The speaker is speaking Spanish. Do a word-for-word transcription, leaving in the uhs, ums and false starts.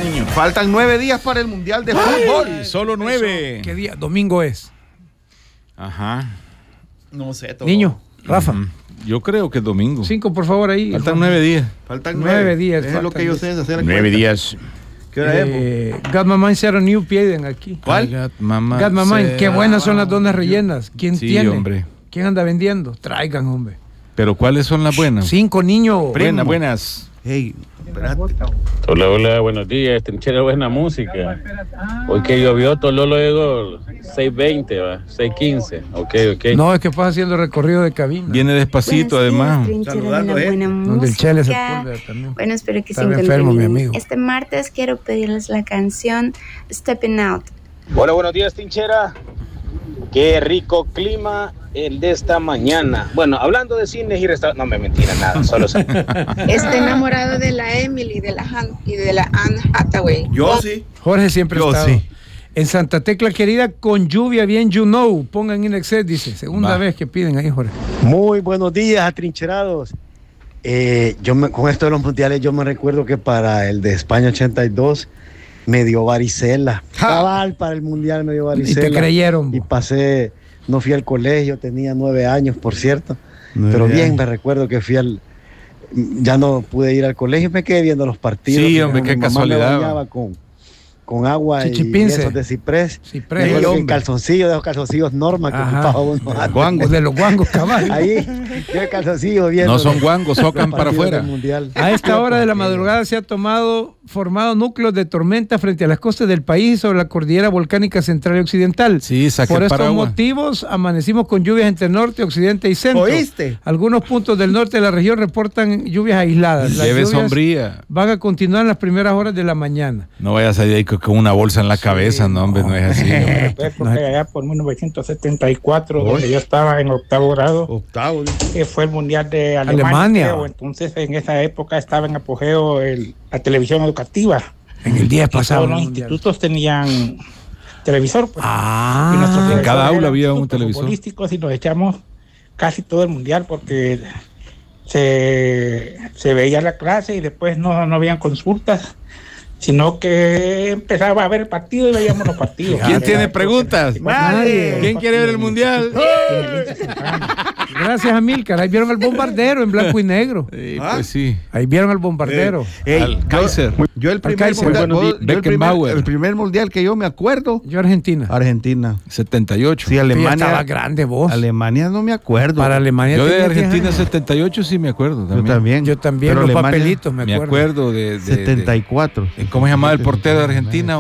niño. Faltan nueve días para el Mundial de Fútbol. Ay, solo nueve. ¿Qué día? Domingo es. Ajá. No sé. Todo. Niño, Rafa. Uh-huh. Yo creo que es domingo. Cinco, por favor, ahí. Faltan nueve días. Faltan nueve, nueve días. Es lo que yo sé es hacer. Nueve días. ¿Qué hora eh, es? Got My Mind Zero New piden aquí. ¿Cuál? Got My Mind. Got My Mind. Qué buenas son las donas rellenas. ¿Quién sí, tiene? Hombre. ¿Quién anda vendiendo? Traigan, hombre. Pero ¿cuáles son las buenas? Cinco niños. Buenas, buenas. Hey, espérate. Hola, hola, buenos días. Trinchera, buena música. Hoy que llovió, Tololo llegó seis veinte, va, seis quince. Ok, ok. No, es que pasa haciendo recorrido de cabina. Viene despacito, además. Saludando, ¿eh? Buena Donde el Chele se música. pulve también. Bueno, espero que Está se encuentren enfermo, mi bien. amigo. Este martes quiero pedirles la canción Stepping Out. Hola, buenos días, Trinchera. Qué rico clima el de esta mañana. Bueno, hablando de cines y restaurantes. No me mentira nada, solo sé. Está enamorado de la Emily de la Han, y de la Anne Hathaway. Yo sí. Jorge siempre Yo ha estado. sí. En Santa Tecla querida, con lluvia bien, you know. Pongan in excess, dice. Segunda Va. vez que piden ahí, Jorge. Muy buenos días, atrincherados. Eh, yo me, con esto de los mundiales, yo me recuerdo que para el de España ochenta y dos me dio varicela. Cabal, para el mundial me dio varicela. Y te creyeron. Y pasé, no fui al colegio, tenía nueve años, por cierto. Nueve pero bien años. me recuerdo que fui al. Ya no pude ir al colegio, me quedé viendo los partidos. Sí, y hombre, mi qué mamá casualidad. Me bañaba con, con agua y Chichipince. esos de ciprés. Ciprés, Me acuerdo que hombre. el calzoncillo, de esos calzoncillos Norma que Ajá. ocupaba uno. Guangos, de los guangos, cabal. Ahí, yo el calzoncillo viendo. No son guangos, los socan para partidos afuera. del mundial. A esta hora de la madrugada se ha tomado, formado núcleos de tormenta frente a las costas del país y sobre la cordillera volcánica central y occidental. Sí, saqué Por el estos paraguas. motivos, amanecimos con lluvias entre norte, occidente y centro. ¿Oíste? Algunos puntos del norte de la región reportan lluvias aisladas. Las Lleve lluvias sombría. van a continuar en las primeras horas de la mañana. No vayas a ir ahí con con una bolsa en la cabeza, no, hombre, no es así. hombre. Porque allá por mil novecientos setenta y cuatro, donde yo estaba en octavo grado, Octavo. que fue el Mundial de Alemania. Alemania. creo. Entonces, en esa época estaba en apogeo el- la televisión educativa. En el día Y pasado. todos los el mundial. institutos tenían televisor. Pues. Ah, Y nuestros en profesores cada aula eran había un súper televisor. futbolísticos y nos echamos casi todo el Mundial porque se, se veía la clase y después no, no habían consultas, sino que empezaba a ver el partido y veíamos los partidos. ¿Quién Era- tiene preguntas? Nadie. ¿Quién quiere ver el mundial? Gracias a Milcar. Ahí vieron al bombardero en blanco y negro. Sí, ¿Ah? pues sí. Ahí vieron al bombardero. Ey, Al yo- Kaiser. Yo el Al primer, Kaiser. mundial, Buenos yo días, el, primer, Beckenbauer. el primer mundial que yo me acuerdo, Yo Argentina. Argentina. setenta y ocho. Sí, Pero ya Alemania. estaba grande vos. Alemania no me acuerdo. Para Alemania. Yo de tenía diez Argentina años. setenta y ocho sí me acuerdo Yo también. también. Yo también, Pero los Alemania, papelitos, me Me acuerdo. acuerdo de, de- de- setenta y cuatro. ¿Cómo se llamaba el portero de Argentina?